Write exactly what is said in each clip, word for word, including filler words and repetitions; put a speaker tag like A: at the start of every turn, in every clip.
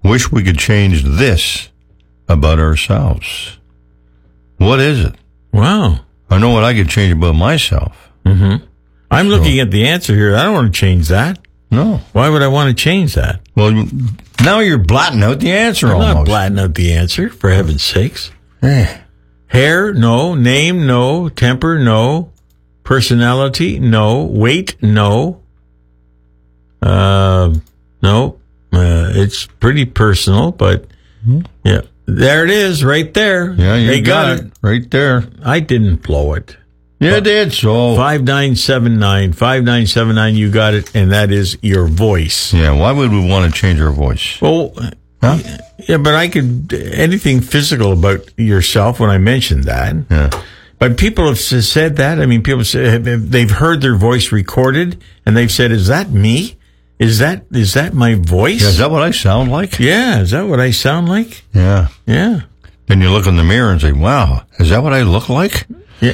A: wish we could change this about ourselves. What is it?
B: Wow.
A: I know what I could change about myself.
B: Mm-hmm. I'm so, looking at the answer here. I don't want to change that.
A: No.
B: Why would I want to change that?
A: Well, now you're blatting out the answer
B: I'm
A: almost.
B: not blatting out the answer, for heaven's sakes.
A: Eh.
B: Hair, no. Name, no. Temper, no. Personality, no. Weight, no. Uh, no. Uh, it's pretty personal, but mm-hmm. yeah. There it is, right there.
A: Yeah, you
B: they
A: got,
B: got
A: it. it. Right there.
B: I didn't blow it.
A: Yeah, it did, so.
B: five nine seven nine. five nine seven nine, you got it, and that is your voice.
A: Yeah, why would we want to change our voice?
B: Well, huh? Yeah, but I could, anything physical about yourself when I mentioned that.
A: Yeah.
B: But people have said that. I mean, people say, they've heard their voice recorded, and they've said, is that me? Is that, is that my voice?
A: Yeah, is that what I sound like?
B: Yeah, is that what I sound like?
A: Yeah.
B: Yeah.
A: Then you look in the mirror and say, wow, is that what I look like?
B: Yeah.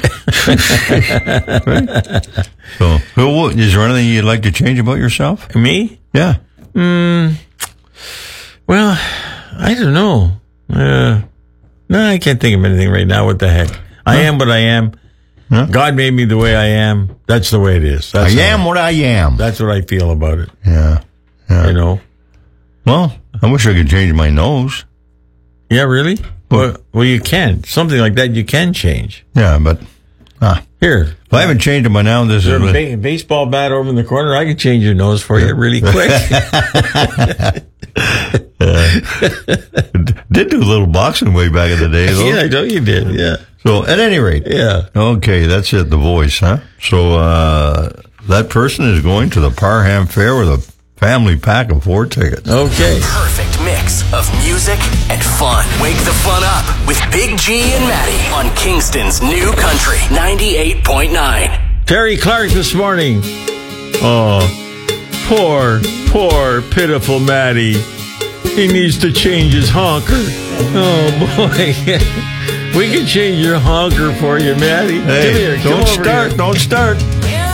A: Right? So, well, is there anything you'd like to change about yourself?
B: Me?
A: Yeah.
B: Mm, well, I don't know. Uh, no, I can't think of anything right now. What the heck? Huh? I am what I am. Huh? God made me the way I am. That's the way it is. That's
A: I am I, what I am.
B: That's what I feel about it.
A: Yeah. yeah.
B: You know?
A: Well, I wish I could change my nose.
B: Yeah, really? Well, well, you can. Something like that you can change.
A: Yeah, but... Ah.
B: Here.
A: If I haven't changed it by now, this
B: is...
A: a
B: ba- baseball bat over in the corner. I can change your nose for you really quick.
A: uh, did do a little boxing way back in the day, though.
B: Yeah, I know you did, yeah.
A: So, at any rate...
B: Yeah.
A: Okay, that's it, the voice, huh? So, uh, that person is going to the Parham Fair with a family pack of four tickets.
B: Okay.
C: Perfect mix of music and fun. Wake the fun up with Big G and Maddie on Kingston's New Country ninety-eight point nine.
B: Terry Clark this morning. Oh, poor, poor, pitiful Maddie. He needs to change his honker. Oh, boy. We can change your honker for you, Maddie.
A: Hey,
B: Come here.
A: Don't
B: come over
A: start.
B: Here.
A: Don't start.